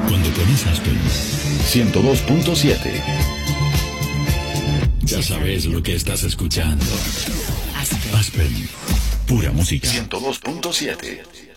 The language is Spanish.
Cuando pones Aspen 102.7, ya sabes lo que estás escuchando. Aspen, pura música. 102.7.